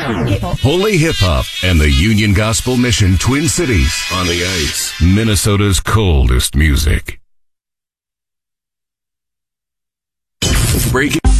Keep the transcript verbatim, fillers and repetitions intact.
Hip-hop. Holy Hip Hop and the Union Gospel Mission Twin Cities on the ice. Minnesota's coldest music. Breaking.